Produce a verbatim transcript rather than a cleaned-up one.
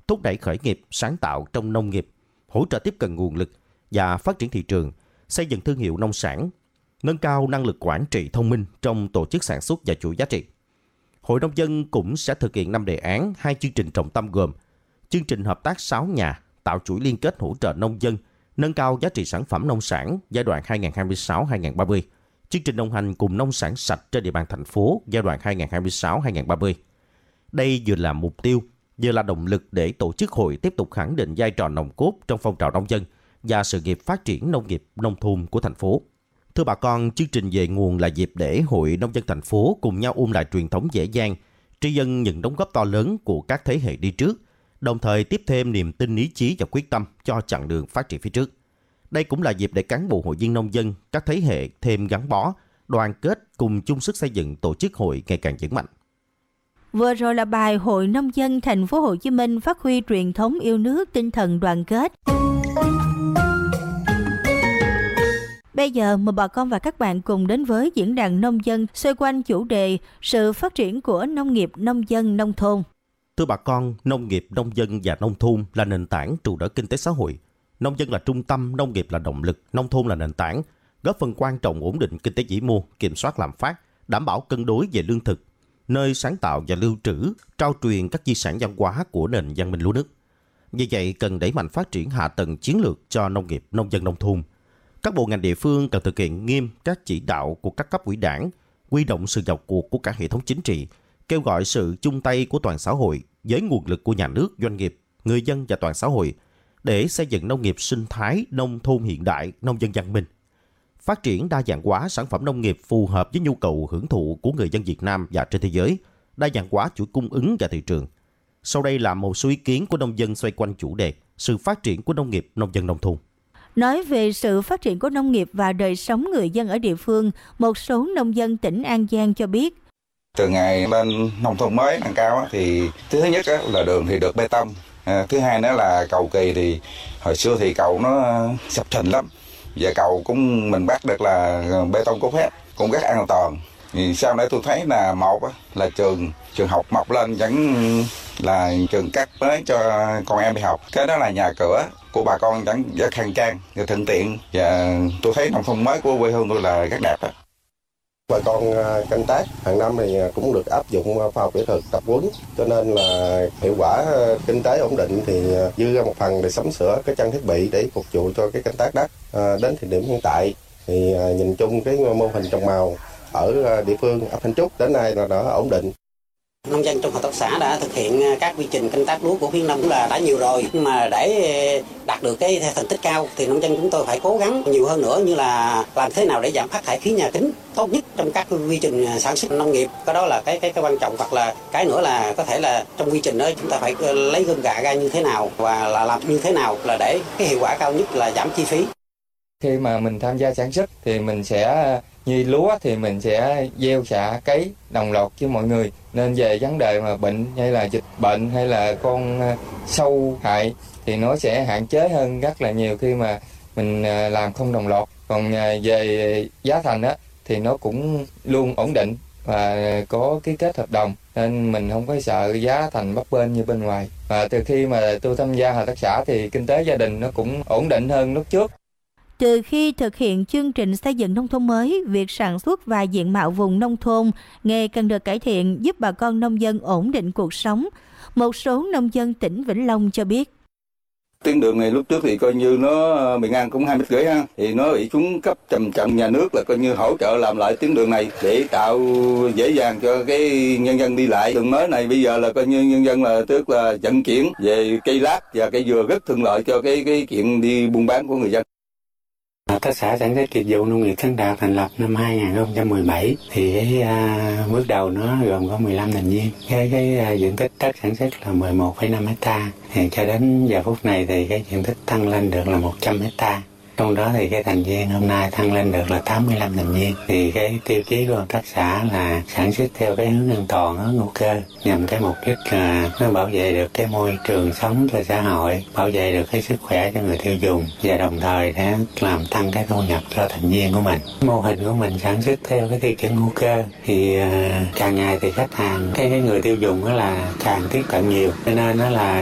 thúc đẩy khởi nghiệp, sáng tạo trong nông nghiệp, hỗ trợ tiếp cận nguồn lực và phát triển thị trường, xây dựng thương hiệu nông sản, nâng cao năng lực quản trị thông minh trong tổ chức sản xuất và chuỗi giá trị. Hội nông dân cũng sẽ thực hiện năm đề án, hai chương trình trọng tâm gồm chương trình hợp tác sáu nhà, tạo chuỗi liên kết hỗ trợ nông dân, nâng cao giá trị sản phẩm nông sản giai đoạn hai nghìn không trăm hai mươi sáu đến hai nghìn không trăm ba mươi, chương trình đồng hành cùng nông sản sạch trên địa bàn thành phố giai đoạn hai nghìn không trăm hai mươi sáu đến hai nghìn không trăm ba mươi. Đây vừa là mục tiêu, vừa là động lực để tổ chức hội tiếp tục khẳng định vai trò nòng cốt trong phong trào nông dân và sự nghiệp phát triển nông nghiệp nông thôn của thành phố. Thưa bà con, chương trình về nguồn là dịp để Hội Nông dân thành phố cùng nhau ôn lại truyền thống dễ dàng, tri ân những đóng góp to lớn của các thế hệ đi trước, đồng thời tiếp thêm niềm tin, ý chí và quyết tâm cho chặng đường phát triển phía trước. Đây cũng là dịp để cán bộ hội viên nông dân, các thế hệ thêm gắn bó, đoàn kết cùng chung sức xây dựng tổ chức hội ngày càng vững mạnh. Vừa rồi là bài Hội Nông dân Thành phố Hồ Chí Minh phát huy truyền thống yêu nước, tinh thần đoàn kết. Bây giờ mời bà con và các bạn cùng đến với diễn đàn nông dân xoay quanh chủ đề sự phát triển của nông nghiệp, nông dân, nông thôn. Thưa bà con, nông nghiệp, nông dân và nông thôn là nền tảng trụ đỡ kinh tế xã hội. Nông dân là trung tâm, nông nghiệp là động lực, nông thôn là nền tảng, góp phần quan trọng ổn định kinh tế vĩ mô, kiểm soát lạm phát, đảm bảo cân đối về lương thực, nơi sáng tạo và lưu trữ, trao truyền các di sản văn hóa của nền văn minh lúa nước. Vì vậy, cần đẩy mạnh phát triển hạ tầng chiến lược cho nông nghiệp, nông dân, nông thôn. Các bộ ngành địa phương cần thực hiện nghiêm các chỉ đạo của các cấp ủy đảng, huy động sự vào cuộc của cả hệ thống chính trị, kêu gọi sự chung tay của toàn xã hội với nguồn lực của nhà nước, doanh nghiệp, người dân và toàn xã hội để xây dựng nông nghiệp sinh thái, nông thôn hiện đại, nông dân văn minh. Phát triển đa dạng hóa sản phẩm nông nghiệp phù hợp với nhu cầu hưởng thụ của người dân Việt Nam và trên thế giới, đa dạng hóa chuỗi cung ứng và thị trường. Sau đây là một số ý kiến của nông dân xoay quanh chủ đề sự phát triển của nông nghiệp, nông dân, nông thôn. Nói về sự phát triển của nông nghiệp và đời sống người dân ở địa phương, một số nông dân tỉnh An Giang cho biết. Từ ngày lên nông thôn mới nâng cao thì thứ nhất là đường thì được bê tông. Thứ hai nữa là cầu kỳ thì hồi xưa thì cầu nó sập sình lắm. Giờ cầu cũng mình bắt được là bê tông cốt thép, cũng rất an toàn. Thì sau đấy tôi thấy là một là trường trường học mọc lên vẫn là trường cắt mới cho con em đi học. Cái đó là nhà cửa của bà con vẫn rất khang trang, rất thuận tiện. Và tôi thấy nông thôn mới của quê hương tôi là rất đẹp đó. Bà con canh tác hàng năm thì cũng được áp dụng khoa học kỹ thuật tập huấn, cho nên là hiệu quả kinh tế ổn định thì dư ra một phần để sắm sửa cái trang thiết bị để phục vụ cho cái canh tác đất. À, đến thời điểm hiện tại thì nhìn chung cái mô hình trồng màu ở địa phương ấp Thanh Trúc đến nay là đã ổn định. Nông dân trong hợp tác xã đã thực hiện các quy trình canh tác lúa của khuyến nông cũng là đã nhiều rồi, nhưng mà để đạt được cái thành tích cao thì nông dân chúng tôi phải cố gắng nhiều hơn nữa, như là làm thế nào để giảm phát thải khí nhà kính tốt nhất trong các quy trình sản xuất nông nghiệp. Cái đó là cái cái cái quan trọng, hoặc là cái nữa là có thể là trong quy trình đó chúng ta phải lấy gân gà ra như thế nào và là làm như thế nào là để cái hiệu quả cao nhất là giảm chi phí. Khi mà mình tham gia sản xuất thì mình sẽ như lúa thì mình sẽ gieo xạ cấy đồng loạt với mọi người, nên về vấn đề mà bệnh hay là dịch bệnh hay là con sâu hại thì nó sẽ hạn chế hơn rất là nhiều khi mà mình làm không đồng loạt. Còn về giá thành á thì nó cũng luôn ổn định và có ký kết hợp đồng, nên mình không có sợ giá thành bấp bênh như bên ngoài. Và từ khi mà tôi tham gia hợp tác xã thì kinh tế gia đình nó cũng ổn định hơn lúc trước. Từ khi thực hiện chương trình xây dựng nông thôn mới, việc sản xuất và diện mạo vùng nông thôn ngày càng được cải thiện, giúp bà con nông dân ổn định cuộc sống. Một số nông dân tỉnh Vĩnh Long cho biết. Tuyến đường này lúc trước thì coi như nó bề ngang cũng hai mét rưỡi ha, thì nó bị xuống cấp trầm trọng, nhà nước là coi như hỗ trợ làm lại tuyến đường này để tạo dễ dàng cho cái nhân dân đi lại. Đường mới này bây giờ là coi như nhân dân là tức là vận chuyển về cây lát và cây dừa rất thuận lợi cho cái cái chuyện đi buôn bán của người dân. Hợp tác xã sản xuất dịch vụ nông nghiệp Thắng Đạt thành lập năm hai nghìn không trăm mười bảy thì cái à, bước đầu nó gồm có mười lăm thành viên. Cái cái à, diện tích đất sản xuất là mười một phẩy năm hecta. Thì cho đến giờ phút này thì cái diện tích tăng lên được là một trăm hecta. Trong đó thì cái thành viên hôm nay tăng lên được là tám mươi lăm thành viên. Thì cái tiêu chí của hợp tác xã là sản xuất theo cái hướng an toàn, hướng hữu cơ, nhằm cái mục đích là nó bảo vệ được cái môi trường sống cho xã hội, bảo vệ được cái sức khỏe cho người tiêu dùng và đồng thời để làm tăng cái thu nhập cho thành viên của mình. Mô hình của mình sản xuất theo cái tiêu chuẩn hữu cơ thì uh, càng ngày thì khách hàng, cái, cái người tiêu dùng đó là càng tiếp cận nhiều, cho nên nó là